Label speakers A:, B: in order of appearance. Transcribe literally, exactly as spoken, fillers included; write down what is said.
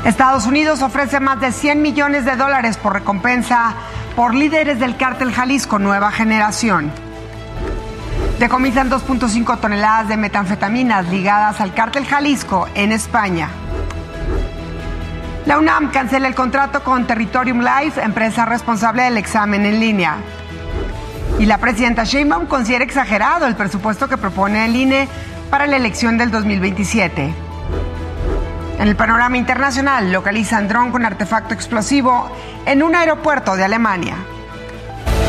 A: Estados Unidos ofrece más de cien millones de dólares por recompensa por líderes del cártel Jalisco Nueva Generación. Decomisan dos punto cinco toneladas de metanfetaminas ligadas al cártel Jalisco en España. La UNAM cancela el contrato con Territorium Life, empresa responsable del examen en línea. Y la presidenta Sheinbaum considera exagerado el presupuesto que propone el I N E para la elección del dos mil veintisiete. En el panorama internacional, localizan dron con artefacto explosivo en un aeropuerto de Alemania.